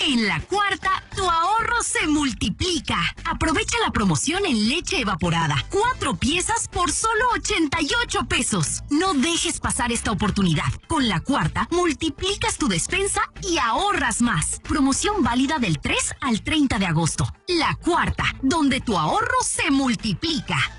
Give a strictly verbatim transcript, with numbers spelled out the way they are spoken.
En la Cuarta, tu ahorro se multiplica. Aprovecha la promoción en leche evaporada. Cuatro piezas por solo ochenta y ocho pesos. No dejes pasar esta oportunidad. Con la Cuarta, multiplicas tu despensa y ahorras más. Promoción válida del tres al treinta de agosto. La Cuarta, donde tu ahorro se multiplica.